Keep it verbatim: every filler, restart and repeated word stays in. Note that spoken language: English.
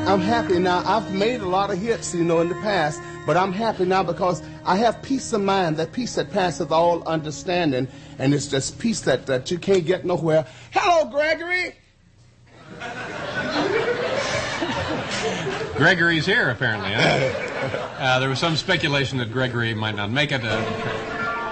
I'm happy now. I've made a lot of hits, you know, in the past, but I'm happy now because I have peace of mind, that peace that passeth all understanding, and it's just peace that, that you can't get nowhere. Hello, Gregory! Gregory's here, apparently. Huh? Uh, there was some speculation that Gregory might not make it. Uh,